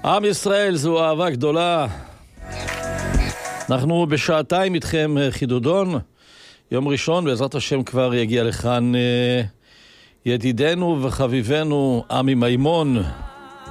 עם ישראל זו אהבה גדולה. אנחנו בשעתיים איתכם חידודון. יום ראשון בעזרת השם כבר יגיע לכאן ידידנו וחביבנו עמי מימון.